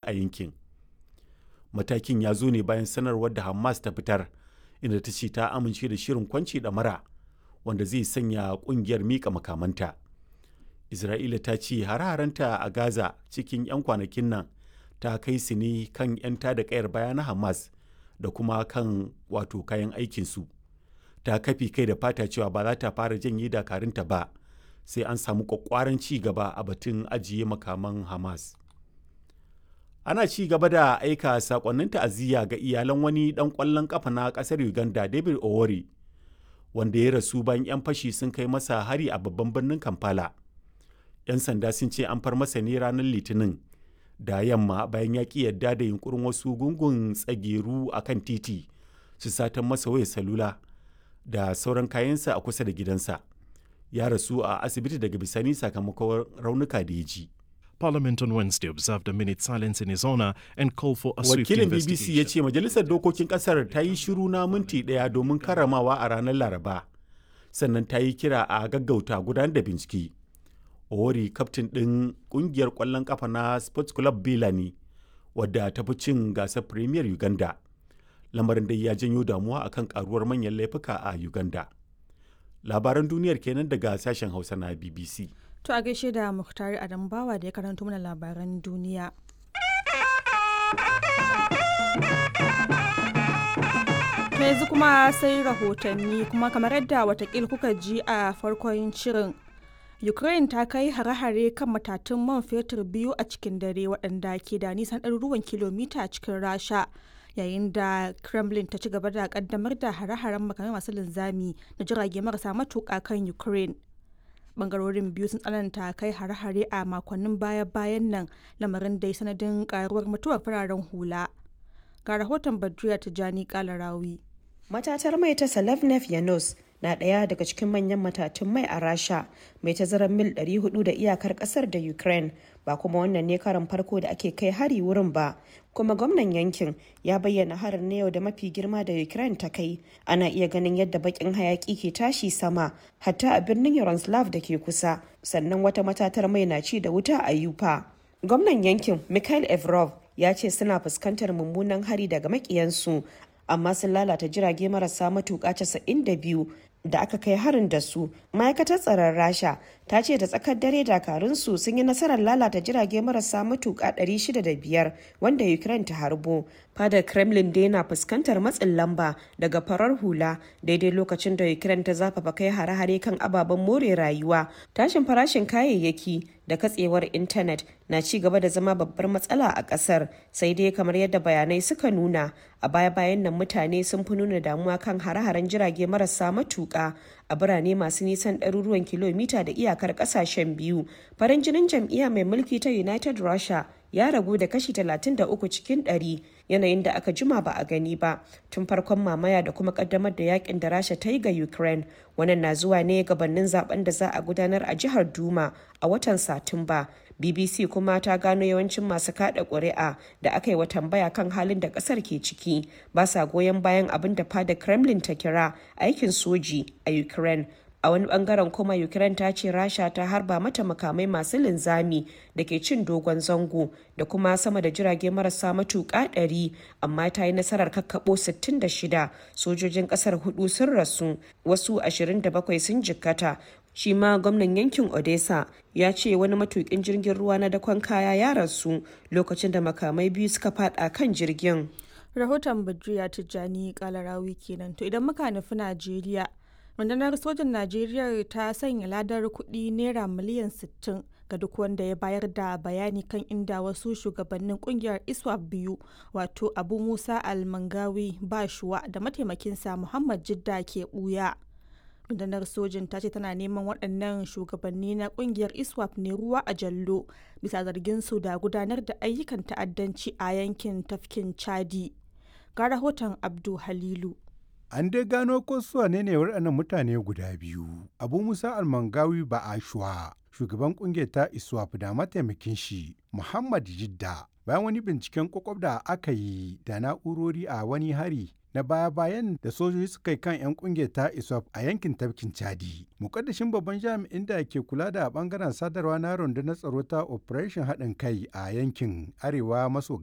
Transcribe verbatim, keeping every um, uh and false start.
a yankin. Matakin ya zo ne bayan sanarwar da Hamas ta fitar, inda ta ce ta amince da shirin kwanci ɗamara wanda zai sanya ƙungiyar miƙa makamanta. Isra'ila ta ce hare-harenta a Gaza cikin 'yan kwanakin nan ta kai su ne kan 'yan tada kayar baya na Hamas da kuma kan wato kayan aikinsu. Ta kafi kai da fata cewa ba za ta fara janye dakarunta ba sai an samu ƙwaƙƙwaran ci gaba a batun ajiye makaman Hamas. Ana ci gaba da aika sakonnin ta'aziyya ga iyalan wani ɗan ƙwallon ƙafa na ƙasar Uganda, David Owori, wanda ya rasu bayan 'yan fashi sun kai masa hari a babban birnin Kampala. 'Yan sanda sun ce an far masa ne ranar Litinin da yamma bayan ya ƙi yadda da yunkurin wasu gungun tsageru a kan titi su satan masa wayar salula da sauran kayansa a kusa da gidansa. Ya rasu a asibiti daga bisani sakamakon raunuka da ya ji. Parliament on Wednesday observed a minute silence in his honor and called for a swift Wakilin investigation. B B C ya ce majalisar dokokin kasar ta yi shiru na minti ɗaya domin karramawa a ranar Laraba, sannan ta yi kira a gaggauta gudanar da bincike. Owori, kaftin ɗin ƙungiyar ƙwallon ƙafa na Sports Club Bila ne, wadda ta fi cin gasar Premier Uganda. Lamarin dai ya janyo damuwa akan karuwar manyan laifuka a Uganda. Labaran duniyar kenan daga sashen Hausa na B B C. To a gaishe da Muktari Adambawa da ya karanto mana labaran duniya. To yanzu kuma sai rahotanni, kuma kamar yadda watakil kuka ji a farkon shirin, Ukraine ta kai hare-hare kan matatun man fetur biyu a cikin dare waɗanda ke da nisan ɗaruruwan kilomita cikin Rasha, yayin da Kremlin ta ci gaba da ƙaddamar da hare-haren makamai masu linzami da jirage marasa matuƙa kan Ukraine. Bangarorin biyu sun tsananta kai hare-hare a makonnin baya-bayan nan, lamarin da ya sanadin karuwar mutuwar fararen hula. Ga rahoton Badriya Tijani Kalarawi. Matatar mai ta Salavnev Yanos na ɗaya daga cikin manyan matatun mai a Rasha, mai tazarar mil ɗari hudu da iyakar ƙasar da Ukraine, ba kuma wannan ne karin farko da ake kai hari wurin ba, kuma gwamnan yankin ya bayyana harin na yau da mafi girma da Ukraine ta kai. Ana iya ganin yadda bakin hayaki ke tashi sama hatta a birnin Yaroslav da ke kusa, sannan wata matatar mai na ci da wuta a Yupa. Gwamnan yankin Mikhail Evrov ya ce suna fuskantar mummunan hari daga makiyansu, amma sun lalata jirage marasa matuƙa casa'in da biyu da aka kai harin da su. Ma'aikatar tsaron Rasha ta ce da tsakar dare dakarunsu sun yi nasarar lalata jirage marasa matuƙa ɗari shida da biyar wanda Ukraine ta harbo. Fadar Kremlin dai na fuskantar matsin lamba daga farar hula daidai lokacin da Ukraine ta zafafa kai hare-hare kan ababen more rayuwa. Tashin farashin kayayyaki da katsewar intanet na ci gaba da zama babbar matsala a kasar, sai dai kamar yadda bayanai suka nuna a baya-bayan nan mutane sun fi nuna damuwa kan hare-haren jirage marasa matuƙa a birane masu nisan ɗaruruwan kilomita da iyakar ƙasashen biyu. Farin jinin jam'iyya mai mulki ta United Russia ya ragu da kashi talatin da uku cikin ɗari, yanayin da aka jima ba a gani ba tun farkon mamaya da kuma kaddamar da yakin da Rasha ta yi ga Ukraine. Wannan na zuwa ne gabanin zaben da za a gudanar a jihar Duma a watan Satumba. B B C kuma ta gano yawancin masu kada ƙuri'a da aka yi wa tambaya kan halin da ƙasar ke ciki ba sa goyon bayan abin da fadar Kremlin ta kira aikin soji a Ukraine. A wani bangaren kuma Ukraine ta ce Rasha ta harba mata makamai masu linzami da ke cin dogon zango da kuma sama da jirage marasa matuƙa ɗari, amma ta yi nasarar kakkaɓo sittin da shida. Sojojin ƙasar hudu sun rasu, wasu ashirin da bakwai sun jikkata. Shi ma gwamnan yankin Odessa ya ce wani matuƙin jirgin ruwa na dakon kaya ya rasu lokacin da makamai biyu suka fada kan jirgin. Rahoton Badriya Tijjani Kalarawi kenan. To idan muka nufi Najeriya, rundunar sojan Najeriya ta sanya ladar kuɗi naira miliyan sittin ga duk wanda ya bayar da bayani kan inda wasu shugabannin kungiyar ISWAP biyu, wato Abu Musa Al-Mangawi Bashuwa da mataimakinsa Muhammad Jidda ke ɓuya. Rundunar sojin ta ce tana neman waɗannan shugabanni na kungiyar ISWAP ne ruwa a jallo bisa zargin su da gudanar da ayyukan ta'addanci a yankin tafkin Chadi. Ga rahoton Abdu Halilu. An dai gano ko su ne ne waɗannan mutane guda biyu. Abu Musa Almangawi Ba'ashwa, shugaban kungiyar ta ISWAP da mataimakin shi Muhammad Jidda. Bayan wani binciken kwakwab da aka yi da na'urori a wani hari na baya-bayan da sojoji suka yi kan 'yan kungiyar ta ISWAP a yankin tafkin Chadi. Mukaddashin babban jami'in da ke kula da bangaren sadarwa na rundunar tsaro ta Operation haɗin kai a yankin Arewa maso